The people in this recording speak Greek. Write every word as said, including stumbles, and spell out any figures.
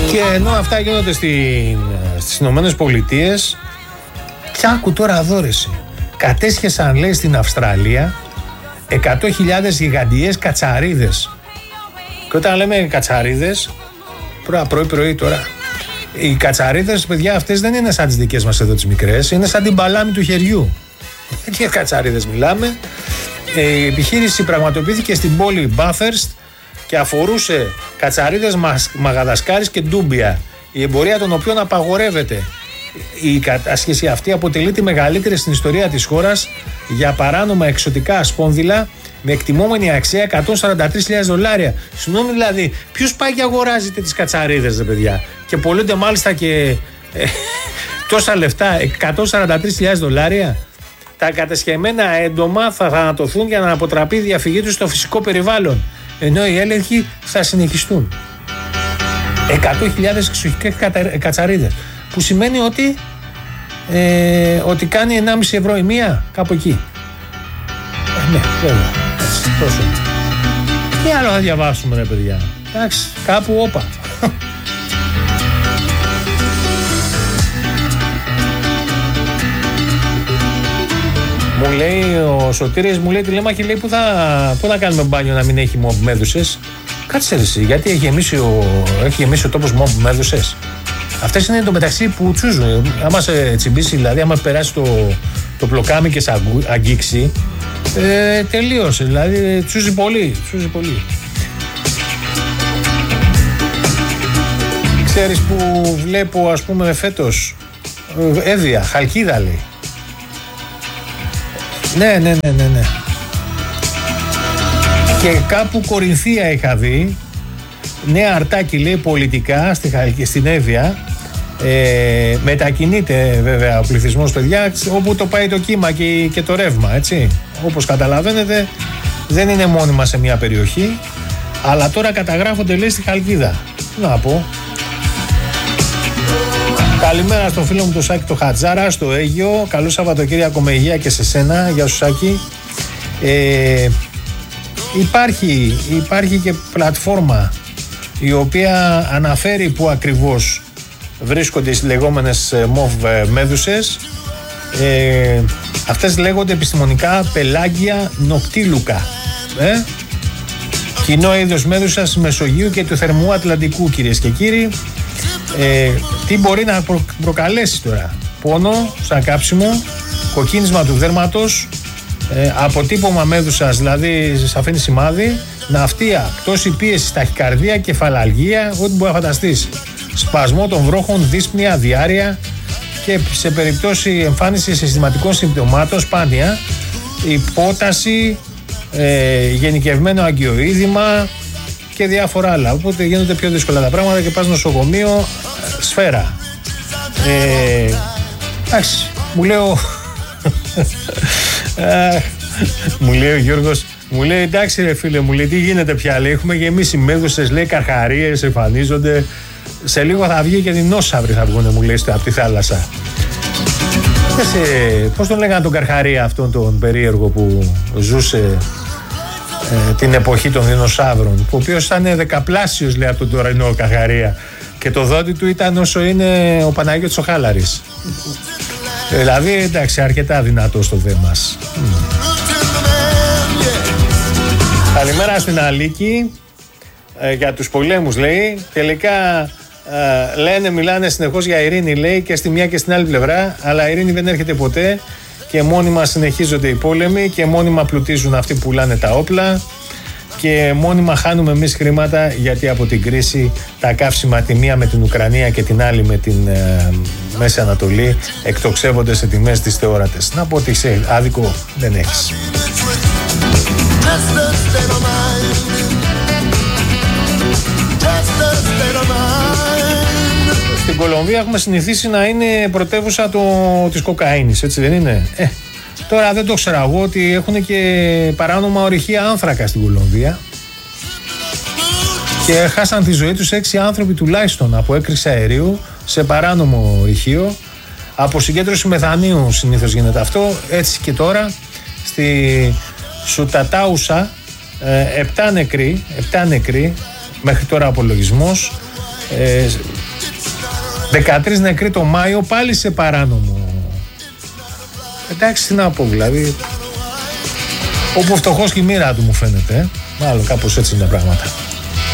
Και ενώ αυτά γίνονται στην, στις Ηνωμένες Πολιτείες, κι άκου τώρα αδόρεση. Κατέσχεσαν, λέει, στην Αυστραλία εκατό χιλιάδες γιγαντιές κατσαρίδες. Και όταν λέμε κατσαρίδες, πρωί πρωί τώρα, οι κατσαρίδες, παιδιά, αυτές δεν είναι σαν τις δικές μας εδώ τις μικρές, είναι σαν την παλάμη του χεριού. Και κατσαρίδες μιλάμε. Η επιχείρηση πραγματοποιήθηκε στην πόλη Bathurst και αφορούσε κατσαρίδες Μαγαδασκάρης και ντούμπια, η εμπορία των οποίων απαγορεύεται. Η κατάσχεση αυτή αποτελεί τη μεγαλύτερη στην ιστορία της χώρας για παράνομα εξωτικά σπόνδυλα με εκτιμόμενη αξία εκατόν σαράντα τρεις χιλιάδες δολάρια. Συγγνώμη, δηλαδή, ποιος πάει και αγοράζεται τις κατσαρίδες, ρε παιδιά, και πωλούνται μάλιστα και ε, τόσα λεφτά, εκατόν σαράντα τρεις χιλιάδες δολάρια. Τα κατασχεμένα έντομα θα θανατωθούν για να αποτραπεί η διαφυγή τους στο φυσικό περιβάλλον, ενώ οι έλεγχοι θα συνεχιστούν. εκατό χιλιάδες εξωτικές κατσαρίδες, που σημαίνει ότι, ε, ότι κάνει ενάμιση ευρώ η μία, κάπου εκεί. Ε, ναι, βέβαια. Έτσι, τόσο. Τι άλλο θα διαβάσουμε, ρε παιδιά. Εντάξει, κάπου όπα. Μου λέει ο Σωτήρης, μου λέει τηλέμαχη, λέει, που θα, που θα κάνουμε μπάνιο να μην έχει μόμπ μέδουσες. Κάτσε ρε εσύ, γιατί έχει γεμίσει ο, έχει γεμίσει ο τόπος μόμπ μέδουσες. Αυτές είναι το μεταξύ που τσούζουν. Άμα σε τσιμπήσει, δηλαδή, άμα περάσει το, το πλοκάμι και σε αγγίξει, ε, τελείωσε. Δηλαδή, τσούζει πολύ. Τσούζει πολύ. Ξέρεις που βλέπω, ας πούμε, φέτος, Εύβοια, Χαλκίδα, λέει. Ναι, ναι, ναι, ναι, ναι. Και κάπου Κορινθία είχα δει. Νέα αρτάκι, λέει, πολιτικά στη Χαλκή, στην Εύβοια. Ε, μετακινείται βέβαια ο πληθυσμός, παιδιά, όπου το πάει το κύμα και, και το ρεύμα, έτσι. Όπως καταλαβαίνετε, δεν είναι μόνιμα σε μια περιοχή, αλλά τώρα καταγράφονται, λέει, στη Χαλκίδα. Τι να πω. Καλημέρα στον φίλο μου τον Σάκη το Χατζάρα στο Αίγιο. Καλό Σαββατοκύριακο με υγεία και σε σένα. Γεια σου, Σάκη. ε, υπάρχει, υπάρχει και πλατφόρμα η οποία αναφέρει που ακριβώς βρίσκονται οι λεγόμενες μοβ μέδουσες. Ε, αυτές λέγονται επιστημονικά πελάγια νοκτήλουκα. Ε? Κοινό είδος μέδουσας Μεσογείου και του θερμού Ατλαντικού, κυρίες και κύριοι. Ε, τι μπορεί να προ, προκαλέσει τώρα? Πόνο σαν κάψιμο, κοκκίνισμα του δέρματος, ε, αποτύπωμα μέδουσας, δηλαδή σας αφήνει σημάδι, ναυτία, πτώση πίεση, ταχυκαρδία, κεφαλαλγία, ό,τι μπορεί να φανταστείς. Σπασμό των βρόχων, δύσπνοια, διάρρεια και σε περίπτωση εμφάνισης συστηματικών συμπτωμάτων σπάνια υπόταση, ε, γενικευμένο αγκιοείδημα και διάφορα άλλα. Οπότε γίνονται πιο δύσκολα τα πράγματα και πας νοσοκομείο, σφαίρα. Ε, εντάξει, μου λέω μου λέει ο Γιώργος, μου λέει εντάξει ρε φίλε, μου λέει τι γίνεται πια, λέει, έχουμε γεμίσει μέδουσες, λέει, καρχαρίες εμφανίζονται, σε λίγο θα βγει και δεινόσαυροι θα βγουνε, μου λέει, από τη θάλασσα. Σε, πώς τον λέγανε τον καρχαρία αυτόν τον περίεργο που ζούσε ε, την εποχή των δεινοσαύρων, που ο οποίος ήταν δεκαπλάσιος, λέει, από τον τωρινό καρχαρία και το δόντι του ήταν όσο είναι ο Παναγιώτης ο Χάλαρης. Δηλαδή, εντάξει, αρκετά δυνατό στο δε μας. Mm. Καλημέρα στην Αλίκη. Ε, για τους πολέμους, λέει. Τελικά ε, λένε, μιλάνε συνεχώς για ειρήνη, λέει, και στη μια και στην άλλη πλευρά, αλλά η ειρήνη δεν έρχεται ποτέ και μόνιμα συνεχίζονται οι πόλεμοι και μόνιμα πλουτίζουν αυτοί που πουλάνε τα όπλα και μόνιμα χάνουμε εμείς χρήματα, γιατί από την κρίση τα καύσιμα, τη μία με την Ουκρανία και την άλλη με την ε, Μέση Ανατολή, εκτοξεύονται σε τιμές της θεόρατες. Να πω ότι σε άδικο δεν έχεις. Στην Κολομβία έχουμε συνηθίσει να είναι πρωτεύουσα το, της κοκαίνης, έτσι δεν είναι? Ε, τώρα δεν το ξέρα εγώ ότι έχουν και παράνομα ορυχεία άνθρακα στην Κολομβία και χάσαν τη ζωή τους έξι άνθρωποι τουλάχιστον από έκρηξη αερίου σε παράνομο ορυχείο. Από συγκέντρωση μεθανίου συνήθως γίνεται αυτό. Έτσι και τώρα στη Σουτατάουσα επτά νεκροί, επτά νεκροί μέχρι τώρα απολογισμός. Ε, δεκατρείς νεκροί το Μάιο, πάλι σε παράνομο. Εντάξει, τι να πω, δηλαδή. Όπου φτωχός και η μοίρα του μου φαίνεται. Ε? Μάλλον κάπως έτσι είναι τα πράγματα.